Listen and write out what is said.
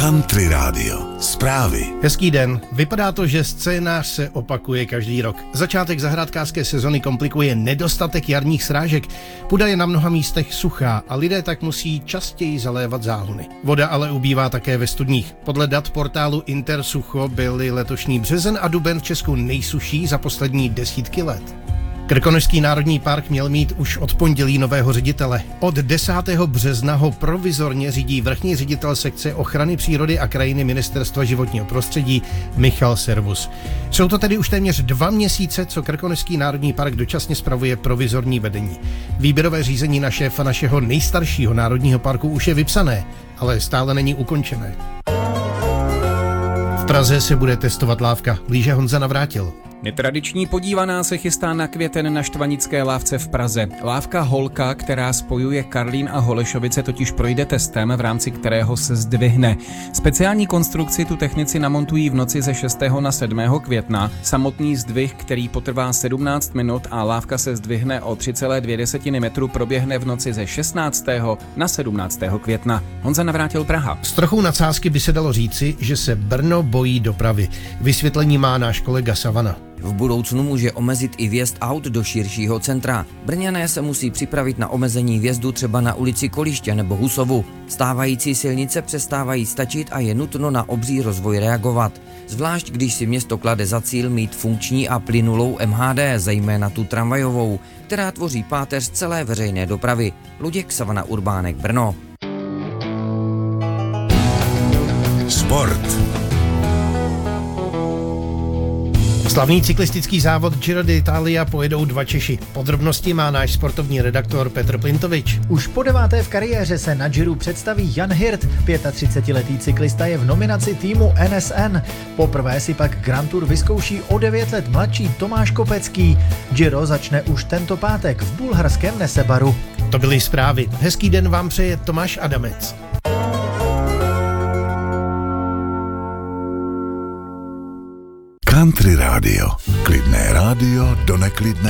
Country Radio. Zprávy. Hezký den. Vypadá to, že scénář se opakuje každý rok. Začátek zahrádkářské sezony komplikuje nedostatek jarních srážek. Půda je na mnoha místech suchá a lidé tak musí častěji zalévat záhony. Voda ale ubývá také ve studních. Podle dat portálu Intersucho byly letošní březen a duben v Česku nejsuší za poslední desítky let. Krkonošský národní park měl mít už od pondělí nového ředitele. Od 10. března ho provizorně řídí vrchní ředitel sekce ochrany přírody a krajiny Ministerstva životního prostředí Michal Servus. Jsou to tedy už téměř 2 měsíce, co Krkonošský národní park dočasně spravuje provizorní vedení. Výběrové řízení na šéfa našeho nejstaršího národního parku už je vypsané, ale stále není ukončené. V Praze se bude testovat lávka. Blíže Honza Navrátil. Netradiční podívaná se chystá na květen na Štvanické lávce v Praze. Lávka Holka, která spojuje Karlín a Holešovice, totiž projde testem, v rámci kterého se zdvihne. Speciální konstrukci tu technici namontují v noci ze 6. na 7. května. Samotný zdvih, který potrvá 17 minut a lávka se zdvihne o 3,2 metru, proběhne v noci ze 16. na 17. května. Honza Navrátil, Praha. S trochou nadsázky by se dalo říci, že se Brno bojí dopravy. Vysvětlení má náš kolega Savana. V budoucnu může omezit i vjezd aut do širšího centra. Brňané se musí připravit na omezení vjezdu třeba na ulici Koliště nebo Husovu. Stávající silnice přestávají stačit a je nutno na obří rozvoj reagovat. Zvlášť když si město klade za cíl mít funkční a plynulou MHD, zejména tu tramvajovou, která tvoří páteř celé veřejné dopravy. Luděk, Savana, Urbánek, Brno. Sport. Slavný cyklistický závod Giro d'Italia pojedou 2 Češi. Podrobnosti má náš sportovní redaktor Petr Plintovič. Už po 9. v kariéře se na Giro představí Jan Hirt. 35letý cyklista je v nominaci týmu NSN. Poprvé si pak Grand Tour vyzkouší o 9 let mladší Tomáš Kopecký. Giro začne už tento pátek v bulharském Nesebaru. To byly zprávy. Hezký den vám přeje Tomáš Adamec. Country Radio. Klidné rádio do neklidné